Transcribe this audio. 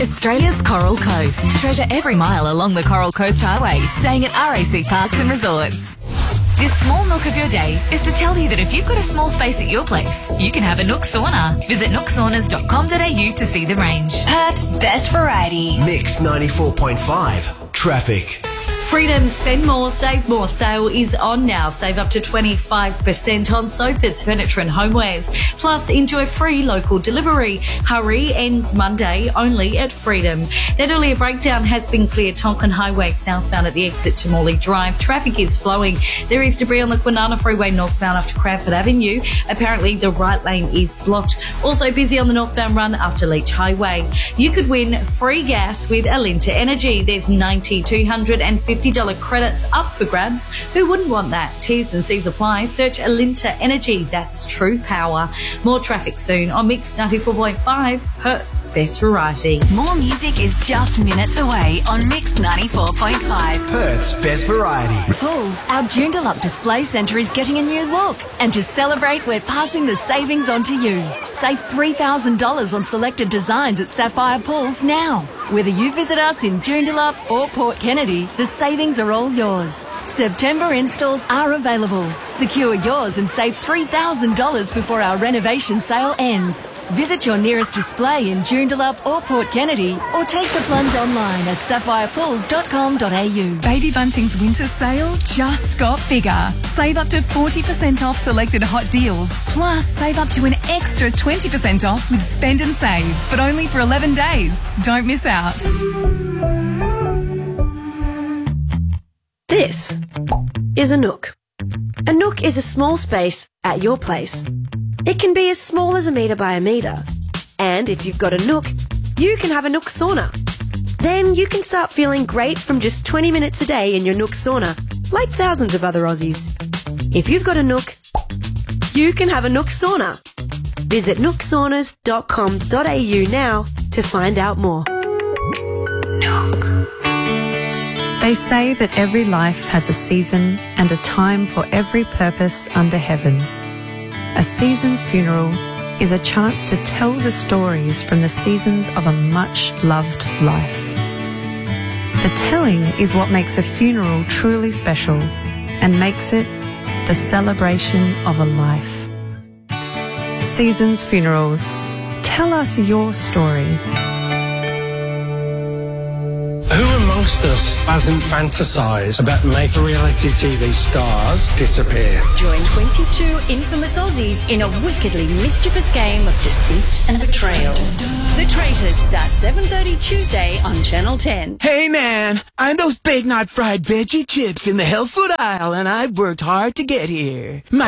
Australia's Coral Coast. Treasure every mile along the Coral Coast Highway, staying at RAC Parks and Resorts. This small nook of your day is to tell you that if you've got a small space at your place, you can have a Nook sauna. Visit nooksaunas.com.au to see the range. Perth's best variety. Mix 94.5. Traffic. Freedom Spend More, Save More sale is on now. Save up to 25% on sofas, furniture and homewares. Plus, enjoy free local delivery. Hurry ends Monday only at Freedom. That earlier breakdown has been cleared. Tonkin Highway southbound at the exit to Morley Drive. Traffic is flowing. There is debris on the Kwinana Freeway northbound after Crawford Avenue. Apparently, the right lane is blocked. Also busy on the northbound run after Leach Highway. You could win free gas with Alinta Energy. There's $90, $250 credits up for grabs. Who wouldn't want that? T's and C's apply. Search Alinta Energy. That's true power. More traffic soon on Mix 94.5, Perth's best variety. More music is just minutes away on Mix 94.5. Perth's best variety. Pools, our Joondalup Display Centre is getting a new look. And to celebrate, we're passing the savings on to you. Save $3,000 on selected designs at Sapphire Pools now. Whether you visit us in Joondalup or Port Kennedy, the savings are all yours. September installs are available. Secure yours and save $3,000 before our renovation sale ends. Visit your nearest display in Joondalup or Port Kennedy, or take the plunge online at sapphirepools.com.au. Baby Bunting's winter sale just got bigger. Save up to 40% off selected hot deals. Plus, save up to an extra 20% off with Spend and Save, but only for 11 days. Don't miss out. This is a nook. A nook is a small space at your place. It can be as small as 1 metre by 1 metre. And if you've got a nook, you can have a nook sauna. Then you can start feeling great from just 20 minutes a day in your nook sauna, like thousands of other Aussies. If you've got a nook, you can have a nook sauna. Visit nooksaunas.com.au now to find out more. Nook. They say that every life has a season and a time for every purpose under heaven. A season's funeral is a chance to tell the stories from the seasons of a much-loved life. The telling is what makes a funeral truly special and makes it the celebration of a life. Seasons Funerals. Tell us your story. Who amongst us hasn't fantasised about making reality TV stars disappear? Join 22 infamous Aussies in a wickedly mischievous game of deceit and betrayal. The Traitors starts 7:30 Tuesday on Channel 10. Hey man, I'm those big not fried veggie chips in the health food aisle and I've worked hard to get here. My